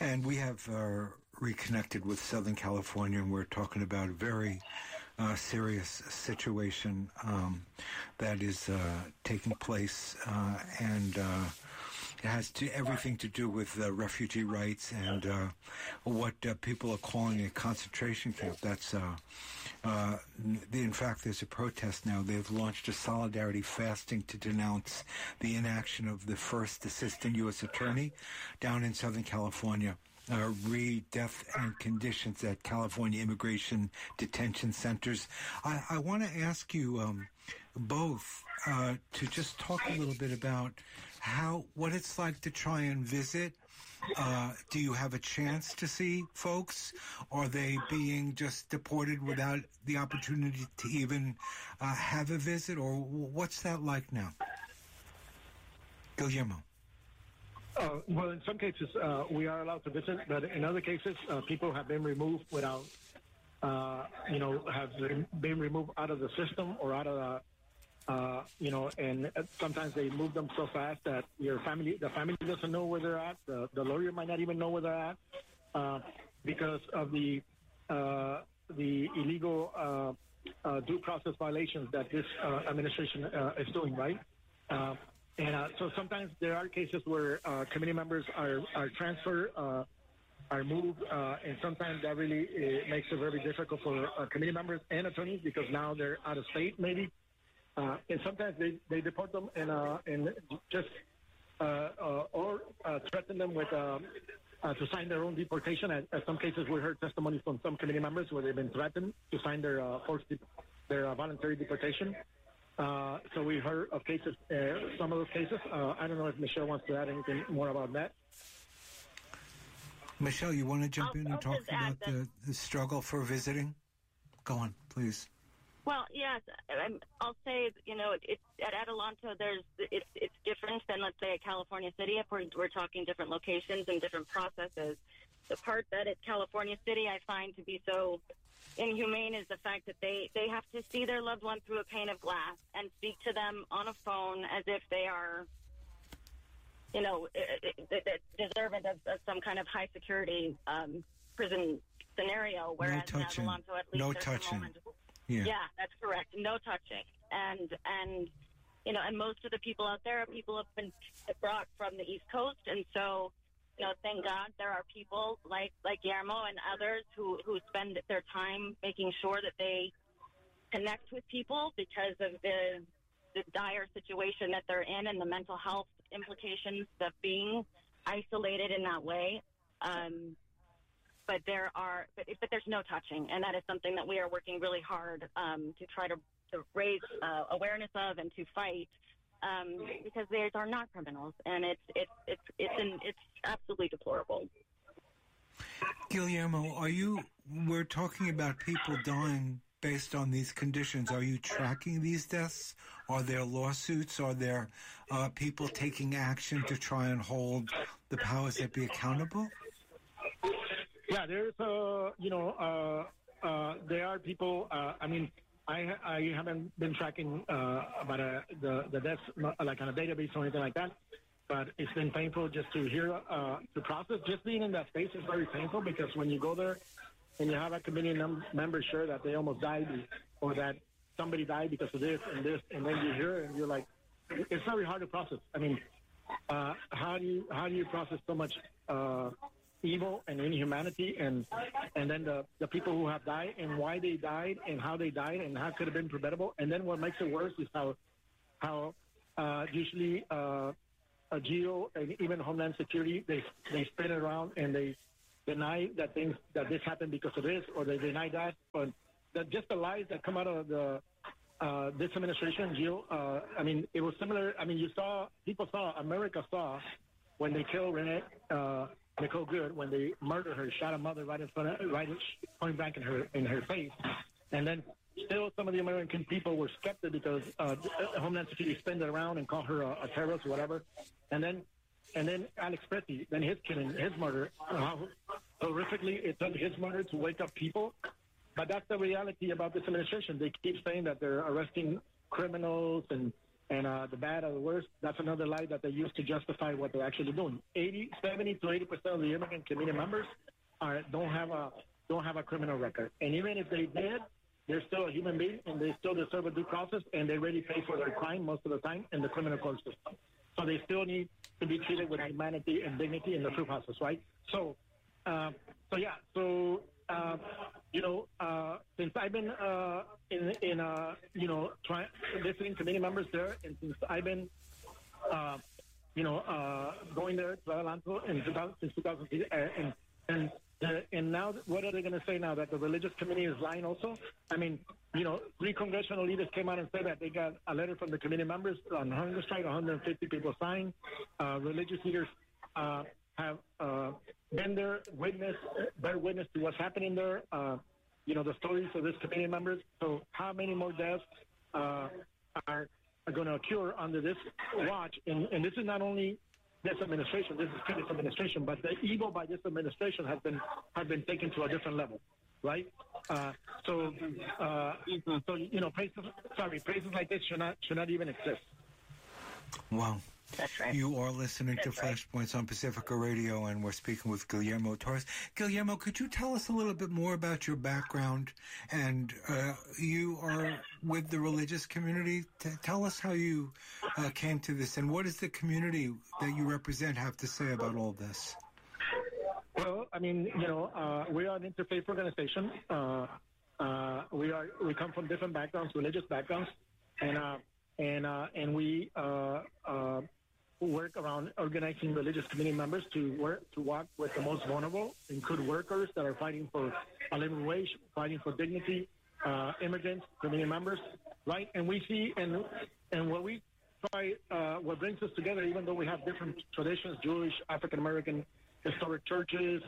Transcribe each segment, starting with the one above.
And we have reconnected with Southern California, and we're talking about a very serious situation that is taking place, and it has everything to do with refugee rights and what people are calling a concentration camp. That's in fact, there's a protest now. They've launched a solidarity fasting to denounce the inaction of the first assistant U.S. attorney down in Southern California. Read death and conditions at California immigration detention centers. I want to ask you both to just talk a little bit about what it's like to try and visit. Do you have a chance to see folks? Are they being just deported without the opportunity to even have a visit? Or what's that like now? Guillermo. Well, in some cases, we are allowed to visit, but in other cases, people have been removed without, have been removed out of the system or out of and sometimes they move them so fast that the family doesn't know where they're at. The lawyer might not even know where they're at because of the illegal due process violations that this administration is doing, right? So sometimes there are cases where committee members are transferred, are moved, and sometimes that really makes it very difficult for committee members and attorneys because now they're out of state, maybe. And sometimes they deport them and just or threaten them with to sign their own deportation. At some cases, we heard testimonies from some committee members where they've been threatened to sign their voluntary deportation. So we heard of cases, some of those cases. I don't know if Michelle wants to add anything more about that. Michelle, you want to jump in and talk about the struggle for visiting? Go on, please. Well, yes, I'll say, it's at Adelanto, it's different than, let's say, at California City. If we're talking different locations and different processes. The part that at California City I find to be so inhumane is the fact that they have to see their loved one through a pane of glass and speak to them on a phone as if they are, deserving of some kind of high security prison scenario. Whereas no touching. At Adelanto, at least no there's touching. a moment. Yeah, that's correct. No touching. And most of the people out there are people who have been brought from the East Coast. And so, thank God there are people like Guillermo and others who spend their time making sure that they connect with people because of the dire situation that they're in and the mental health implications of being isolated in that way. But there's no touching, and that is something that we are working really hard to try to raise awareness of and to fight because they are not criminals, and it's absolutely deplorable. Guillermo, we're talking about people dying based on these conditions. Are you tracking these deaths? Are there lawsuits? Are there people taking action to try and hold the powers that be accountable? Yeah, there's there are people. I haven't been tracking about the deaths like on a database or anything like that. But it's been painful just to hear the process. Just being in that space is very painful because when you go there and you have a committee member share that they almost died or that somebody died because of this, and then you hear it and you're like, it's very hard to process. I mean, how do you process so much evil and inhumanity and then the people who have died and why they died and how they died and how could have been preventable? And then what makes it worse is how usually GEO and even Homeland Security they spin it around and they deny that this happened because of this, or they deny that. But just the lies that come out of this administration, GEO. It was similar. America saw when they killed Nicole Good, when they murdered her, shot her mother right point blank in her face, and then still some of the American people were skeptical because Homeland Security spun it around and called her a terrorist or whatever, and then Alex Pretty, then his killing, his murder, how horrifically it took his murder to wake up people. But that's the reality about this administration. They keep saying that they're arresting criminals and And the bad or the worst, that's another lie that they use to justify what they're actually doing. 70 to 80% of the immigrant community members don't have a criminal record. And even if they did, they're still a human being, and they still deserve a due process, and they already pay for their crime most of the time in the criminal court system. So they still need to be treated with humanity and dignity in the true process, right? Since I've been visiting committee members there, and since I've been, going there to Adelanto since 2000, and now what are they going to say now, that the religious committee is lying also? I mean, 3 congressional leaders came out and said that they got a letter from the committee members on hunger strike, 150 people signed. Religious leaders have been there, bear witness to what's happening there, the stories of this committee members. So how many more deaths are going to occur under this watch? And this is not only this administration, this is previous administration, but the evil by this administration has been taken to a different level, right? Praises like this should not even exist. Wow. That's right. You are listening to Flashpoints on Pacifica Radio, and we're speaking with Guillermo Torres. Guillermo, could you tell us a little bit more about your background? And you are with the religious community. Tell us how you came to this, and what does the community that you represent have to say about all this? Well, I mean, we are an interfaith organization. We come from different backgrounds, religious backgrounds, and we work around organizing religious community members to walk with the most vulnerable, include workers that are fighting for a living wage, fighting for dignity, immigrants, community members, right? And we see, and what we try, what brings us together, even though we have different traditions, Jewish, African American, historic churches,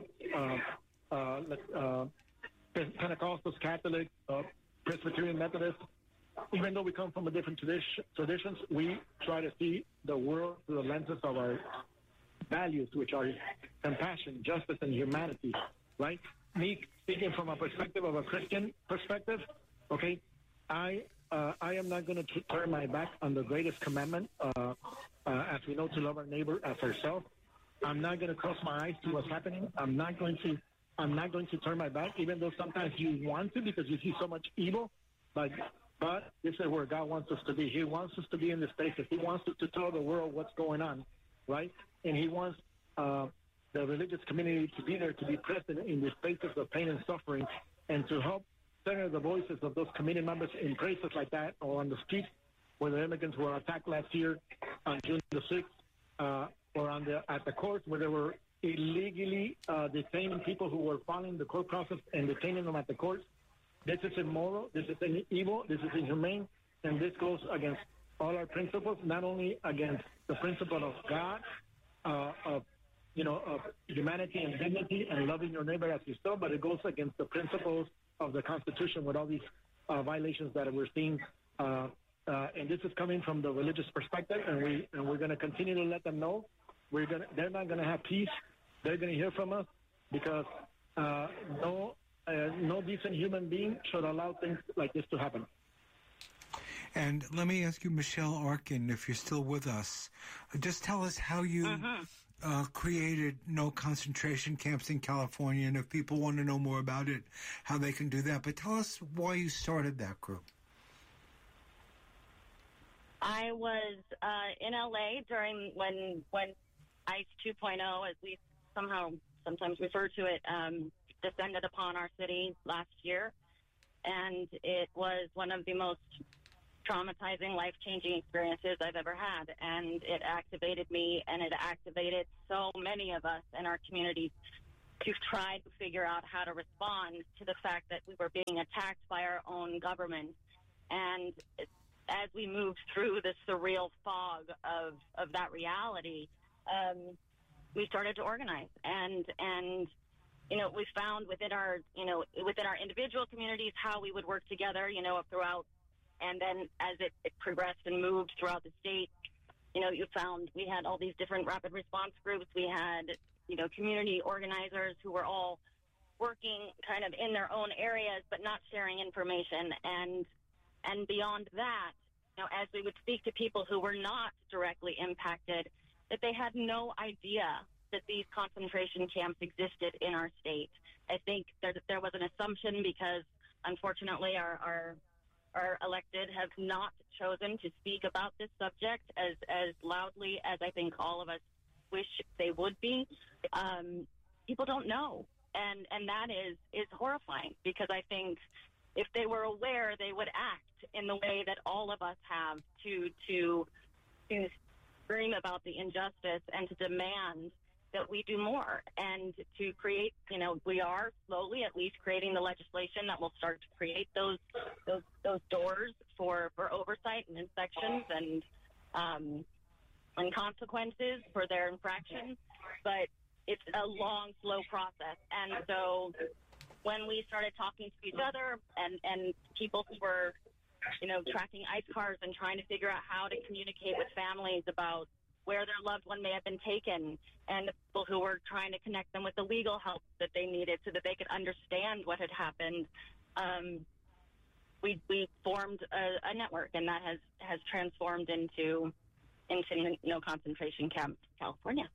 Pentecostals, Catholic, Presbyterian, Methodist. Even though we come from a different traditions, we try to see the world through the lenses of our values, which are compassion, justice, and humanity, right? Me speaking from a perspective of a Christian perspective, okay, I am not going to turn my back on the greatest commandment, as we know, to love our neighbor as ourselves. I'm not going to close my eyes to what's happening. I'm not going to turn my back, even though sometimes you want to, because you see so much evil, but this is where God wants us to be. He wants us to be in this spaces. He wants us to tell the world what's going on, right? And He wants the religious community to be there, to be present in the spaces of pain and suffering, and to help center the voices of those community members in places like that, or on the streets where the immigrants were attacked last year on June the 6th, or at the courts where they were illegally detaining people who were following the court process and detaining them at the courts. This is immoral, this is evil, this is inhumane, and this goes against all our principles, not only against the principle of God, of humanity and dignity and loving your neighbor as yourself, but it goes against the principles of the Constitution with all these violations that we're seeing. And this is coming from the religious perspective, and we're going to continue to let them know they're not going to have peace. They're going to hear from us, because no decent human being should allow things like this to happen. And let me ask you, Michelle Arkin, if you're still with us, just tell us how you created no concentration camps in California, and if people want to know more about it, how they can do that. But tell us why you started that group. I was in LA during when ICE 2.0, as we sometimes refer to it, descended upon our city last year, and it was one of the most traumatizing, life-changing experiences I've ever had, and it activated me, and it activated so many of us in our communities to try to figure out how to respond to the fact that we were being attacked by our own government. And as we moved through the surreal fog of that reality, we started to organize, and we found within our individual communities how we would work together, throughout, and then as it progressed and moved throughout the state, you found we had all these different rapid response groups. We had, community organizers who were all working kind of in their own areas, but not sharing information. And beyond that, as we would speak to people who were not directly impacted, that they had no idea that these concentration camps existed in our state. I think there was an assumption because, unfortunately, our elected have not chosen to speak about this subject as loudly as I think all of us wish they would be. People don't know, and that is horrifying, because I think if they were aware, they would act in the way that all of us have to scream about the injustice and to demand that we do more, and to create, we are slowly at least creating the legislation that will start to create those doors for oversight and inspections and consequences for their infractions. But it's a long, slow process. And so when we started talking to each other and people who were, tracking ICE cars and trying to figure out how to communicate with families about where their loved one may have been taken, and the people who were trying to connect them with the legal help that they needed so that they could understand what had happened, we formed a network, and that has transformed into No Concentration Camp California.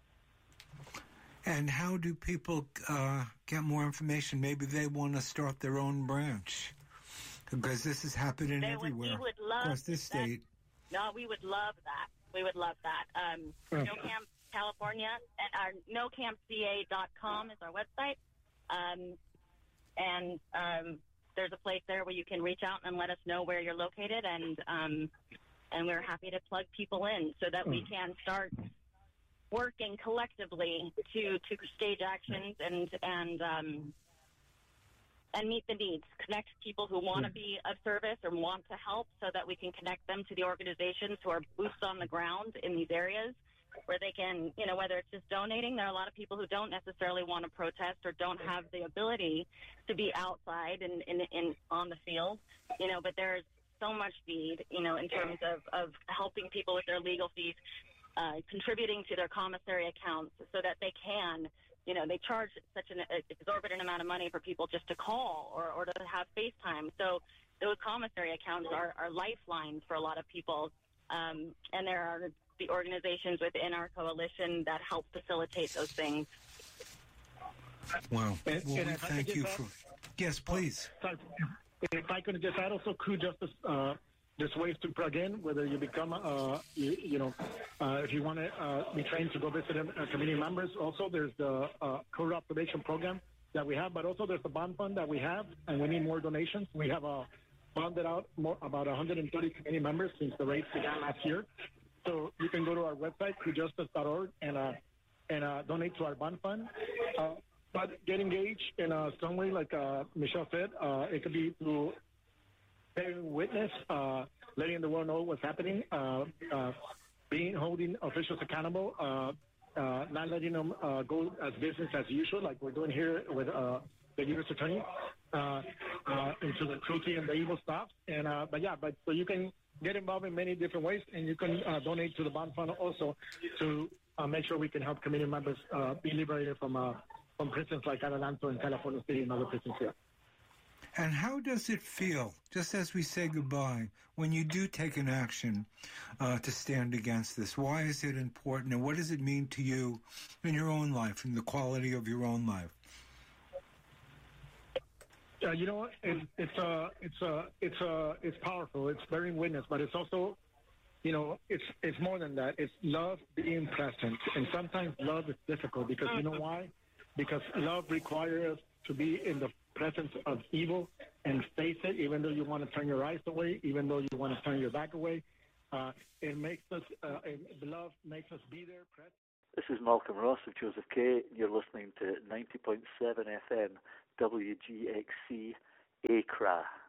And how do people get more information? Maybe they want to start their own branch, because this is happening everywhere across this state. No, we would love that. We would love that. No Camp California at our nocampca.com is our website. And there's a place there where you can reach out and let us know where you're located, and we're happy to plug people in so that we can start working collectively to stage actions and meet the needs, connect people who want to be of service or want to help, so that we can connect them to the organizations who are boots on the ground in these areas, where they can, whether it's just donating. There are a lot of people who don't necessarily want to protest or don't have the ability to be outside and on the field, but there's so much need, in terms of helping people with their legal fees, contributing to their commissary accounts so that they can, they charge such an exorbitant amount of money for people just to call or to have FaceTime. So those commissary accounts are lifelines for a lot of people. And there are the organizations within our coalition that help facilitate those things. Wow. Well, we thank you for... Yes, please. If I could just add also, Crew Justice, there's ways to plug in, whether you become, if you want to be trained to go visit community members. Also, there's the career observation program that we have, but also there's the bond fund that we have, and we need more donations. We have bonded out about 130 community members since the race began last year. So you can go to our website, crewjustice.org, and donate to our bond fund. But get engaged in some way, like Michelle said. It could be through bearing witness, letting the world know what's happening, holding officials accountable, not letting them go as business as usual, like we're doing here with the U.S. Attorney, into the cruelty and the evil stuff. But so you can get involved in many different ways, and you can donate to the bond fund also to make sure we can help community members be liberated from prisons like Adelanto and California City and other prisons here. And how does it feel, just as we say goodbye, when you do take an action to stand against this? Why is it important, and what does it mean to you in your own life, in the quality of your own life? You know what? It's powerful. It's bearing witness, but it's also, it's more than that. It's love being present, and sometimes love is difficult because you know why? Because love requires us to be in the presence of evil and face it, even though you want to turn your eyes away, even though you want to turn your back away. It makes us, love makes us be there, present. This is Malcolm Ross of Joseph K. You're listening to 90.7 FM WGXC Accra.